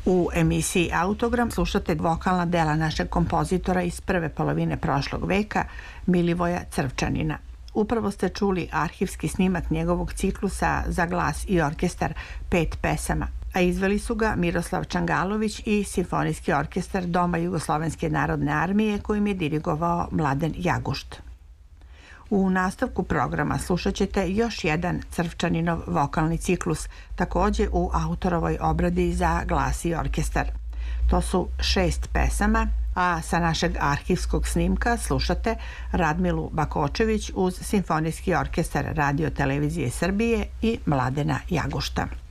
U emisiji Autogram slušate vokalna dela našeg kompozitora iz prve polovine prošlog veka, Milivoja Crvčanina. Upravo ste čuli arhivski snimak njegovog ciklusa za glas i orkestar 5 pesama, a izveli su ga Miroslav Čangalović i Simfonijski orkestar Doma Jugoslovenske narodne armije kojim je dirigovao Mladen Jagušt. U nastavku programa slušat ćete još jedan Crvčaninov vokalni ciklus, takođe u autorovoj obradi za glas i orkestar. To su 6 pesama, a sa našeg arhivskog snimka slušate Radmilu Bakočević uz Simfonijski orkestar Radio televizije Srbije i Mladena Jagušta.